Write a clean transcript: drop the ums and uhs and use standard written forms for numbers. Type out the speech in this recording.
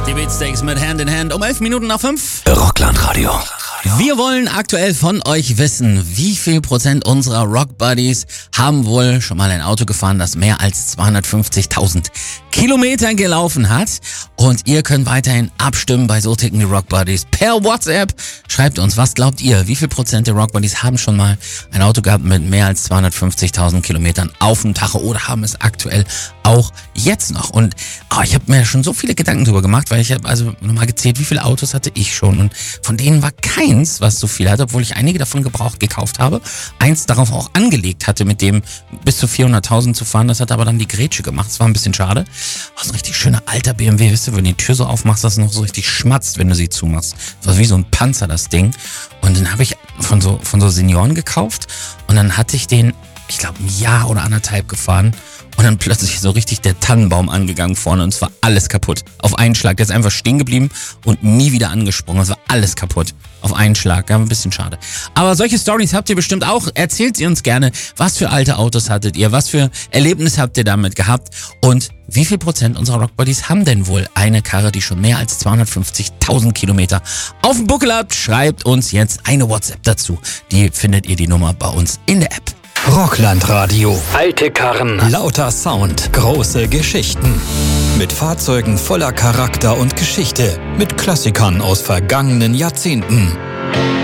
Die Beatsteaks mit Hand in Hand um 11 Minuten nach 5. Rockland-Radio. Wir wollen aktuell von euch wissen, wie viel Prozent unserer Rock-Buddies haben wohl schon mal ein Auto gefahren, das mehr als 250.000 Kilometer gelaufen hat. Und ihr könnt weiterhin abstimmen bei So ticken die Rock-Buddies per WhatsApp. Schreibt uns, was glaubt ihr, wie viel Prozent der Rock-Buddies haben schon mal ein Auto gehabt mit mehr als 250.000 Kilometern auf dem Tacho oder haben es aktuell auch jetzt noch. Und ich habe mir schon so viele Gedanken drüber gemacht, weil ich habe also nochmal gezählt, wie viele Autos hatte ich schon. Und von denen war keins, was so viel hatte, obwohl ich einige davon gebraucht gekauft habe. Eins darauf auch angelegt hatte, mit dem bis zu 400.000 zu fahren. Das hat aber dann die Grätsche gemacht. Das war ein bisschen schade. So ein richtig schöner alter BMW, wisst ihr, wenn du die Tür so aufmachst, dass es noch so richtig schmatzt, wenn du sie zumachst. Das war wie so ein Panzer, das Ding. Und den habe ich von so Senioren gekauft. Und dann hatte ich den, ich glaube, ein Jahr oder anderthalb gefahren. Und dann plötzlich so richtig der Tannenbaum angegangen vorne und es war alles kaputt. Auf einen Schlag. Der ist einfach stehen geblieben und nie wieder angesprungen. Es war alles kaputt. Auf einen Schlag. Ja, ein bisschen schade. Aber solche Stories habt ihr bestimmt auch. Erzählt sie uns gerne. Was für alte Autos hattet ihr? Was für Erlebnisse habt ihr damit gehabt? Und wie viel Prozent unserer Rockbuddies haben denn wohl eine Karre, die schon mehr als 250.000 Kilometer auf dem Buckel hat? Schreibt uns jetzt eine WhatsApp dazu. Die findet ihr die Nummer bei uns in der App. Rockland-Radio. Alte Karren, lauter Sound, große Geschichten. Mit Fahrzeugen voller Charakter und Geschichte. Mit Klassikern aus vergangenen Jahrzehnten.